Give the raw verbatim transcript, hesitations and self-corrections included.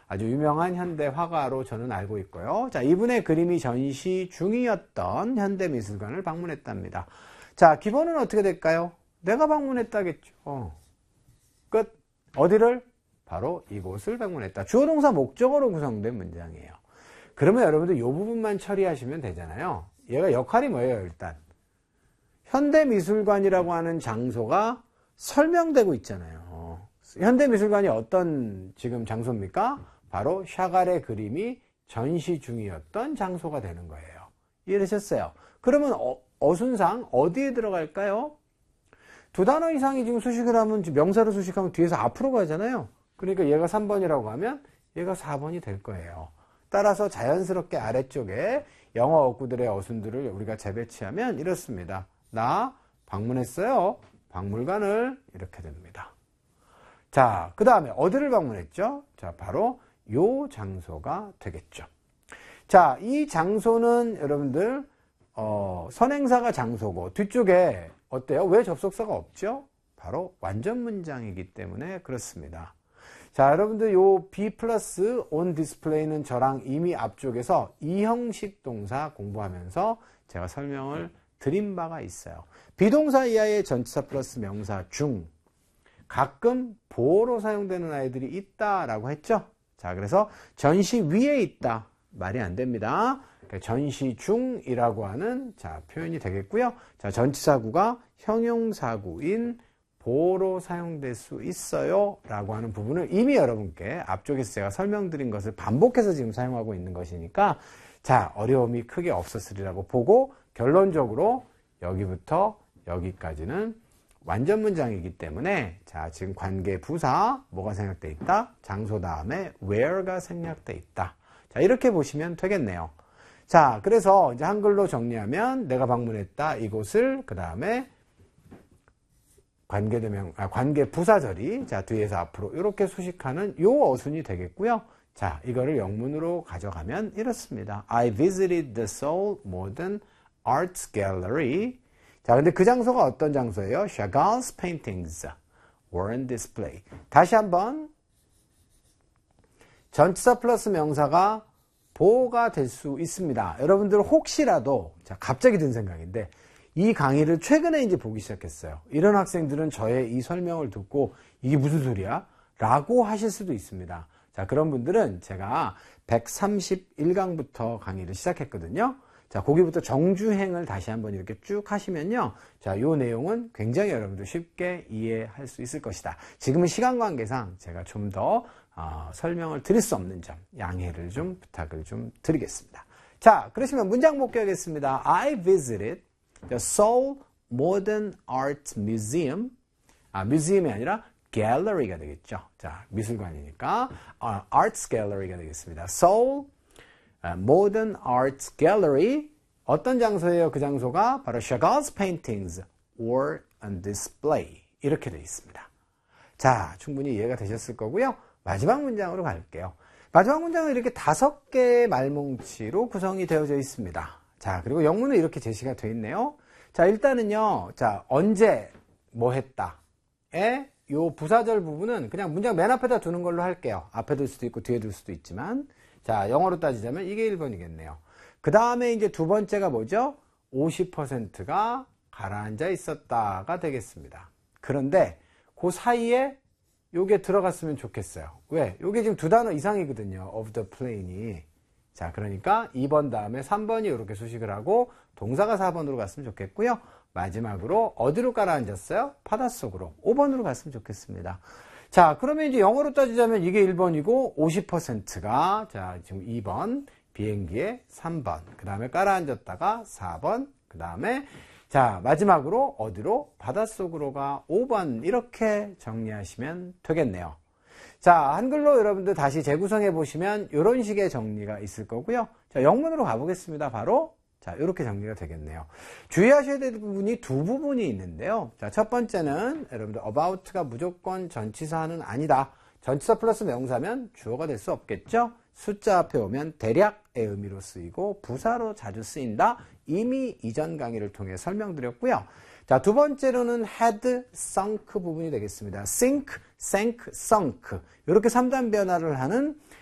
아주 유명한 현대 화가로 저는 알고 있고요. 자, 이분의 그림이 전시 중이었던 현대미술관을 방문했답니다. 자, 기본은 어떻게 될까요? 내가 방문했다겠죠. 끝. 어디를? 바로 이곳을 방문했다. 주어 동사 목적어로 구성된 문장이에요. 그러면 여러분들 이 부분만 처리하시면 되잖아요. 얘가 역할이 뭐예요, 일단? 현대미술관이라고 하는 장소가 설명되고 있잖아요. 현대미술관이 어떤 지금 장소입니까? 바로 샤갈의 그림이 전시 중이었던 장소가 되는 거예요. 이해되셨어요? 그러면 어, 어순상 어디에 들어갈까요? 두 단어 이상이 지금 수식을 하면 명사로 수식하면 뒤에서 앞으로 가잖아요. 그러니까 얘가 삼 번이라고 하면 얘가 사 번이 될 거예요. 따라서 자연스럽게 아래쪽에 영어 어구들의 어순들을 우리가 재배치하면 이렇습니다. 나 방문했어요. 박물관을 이렇게 됩니다. 자, 그 다음에 어디를 방문했죠? 자, 바로 요 장소가 되겠죠. 자, 이 장소는 여러분들 어, 선행사가 장소고 뒤쪽에 어때요? 왜 접속사가 없죠? 바로 완전 문장이기 때문에 그렇습니다. 자, 여러분들 요 be 플러스 on display는 저랑 이미 앞쪽에서 이 형식 동사 공부하면서 제가 설명을 드린 바가 있어요. 비동사 이하의 전치사 플러스 명사 중 가끔 보어로 사용되는 아이들이 있다라고 했죠. 자, 그래서 전시 위에 있다. 말이 안 됩니다. 전시 중이라고 하는 자, 표현이 되겠고요. 자, 전치사구가 형용사구인 보어로 사용될 수 있어요 라고 하는 부분을 이미 여러분께 앞쪽에서 제가 설명드린 것을 반복해서 지금 사용하고 있는 것이니까 자, 어려움이 크게 없었으리라고 보고 결론적으로 여기부터 여기까지는 완전 문장이기 때문에 자, 지금 관계 부사 뭐가 생략돼 있다? 장소 다음에 where가 생략돼 있다. 자, 이렇게 보시면 되겠네요. 자, 그래서 이제 한글로 정리하면 내가 방문했다 이곳을 그 다음에 관계대명, 아, 관계 부사절이 자, 뒤에서 앞으로 이렇게 수식하는 요 어순이 되겠고요. 자, 이거를 영문으로 가져가면 이렇습니다. I visited the Seoul Modern Arts Gallery. 자, 근데 그 장소가 어떤 장소예요? Chagall's paintings were on display. 다시 한번 전치사 플러스 명사가 보호가 될 수 있습니다. 여러분들 혹시라도 자, 갑자기 든 생각인데 이 강의를 최근에 이제 보기 시작했어요. 이런 학생들은 저의 이 설명을 듣고 이게 무슨 소리야? 라고 하실 수도 있습니다. 자, 그런 분들은 제가 백삼십일 강부터 강의를 시작했거든요. 자, 거기부터 정주행을 다시 한번 이렇게 쭉 하시면요. 자, 요 내용은 굉장히 여러분들 쉽게 이해할 수 있을 것이다. 지금은 시간 관계상 제가 좀 더 어, 설명을 드릴 수 없는 점 양해를 좀 부탁을 좀 드리겠습니다. 자, 그러시면 문장 복귀하겠습니다. I visited the Seoul Modern Art Museum. 아, museum이 아니라 gallery가 되겠죠. 자, 미술관이니까 어, arts gallery가 되겠습니다. Seoul uh, Modern Art Gallery. 어떤 장소예요? 그 장소가 바로 Chagall's paintings were on display. 이렇게 되어 있습니다. 자, 충분히 이해가 되셨을 거고요. 마지막 문장으로 갈게요. 마지막 문장은 이렇게 다섯 개의 말뭉치로 구성이 되어져 있습니다. 자, 그리고 영문은 이렇게 제시가 되어 있네요. 자, 일단은요, 자, 언제 뭐 했다에 요 부사절 부분은 그냥 문장 맨 앞에다 두는 걸로 할게요. 앞에 둘 수도 있고 뒤에 둘 수도 있지만. 자, 영어로 따지자면 이게 일 번이겠네요. 그 다음에 이제 두 번째가 뭐죠? 오십 퍼센트가 가라앉아 있었다가 되겠습니다. 그런데 그 사이에 요게 들어갔으면 좋겠어요. 왜? 요게 지금 두 단어 이상이거든요. of the plane이. 자, 그러니까 이 번 다음에 삼 번이 이렇게 수식을 하고 동사가 사 번으로 갔으면 좋겠고요. 마지막으로 어디로 깔아앉았어요? 바닷속으로. 오 번으로 갔으면 좋겠습니다. 자, 그러면 이제 영어로 따지자면 이게 일 번이고 오십 퍼센트가 자, 지금 이 번 비행기에 삼 번. 그 다음에 깔아앉았다가 사 번. 그 다음에 자, 마지막으로 어디로? 바닷속으로가 오 번 이렇게 정리하시면 되겠네요. 자, 한글로 여러분들 다시 재구성해 보시면 이런 식의 정리가 있을 거고요. 자, 영문으로 가보겠습니다. 바로 자, 이렇게 정리가 되겠네요. 주의하셔야 될 부분이 두 부분이 있는데요. 자, 첫 번째는 여러분들 about가 무조건 전치사는 아니다. 전치사 플러스 명사면 주어가 될 수 없겠죠. 숫자 앞에 오면 대략의 의미로 쓰이고 부사로 자주 쓰인다. 이미 이전 강의를 통해 설명드렸고요. 자, 두 번째로는 had sunk 부분이 되겠습니다. sink, sank, sunk 이렇게 삼 단 변화를 하는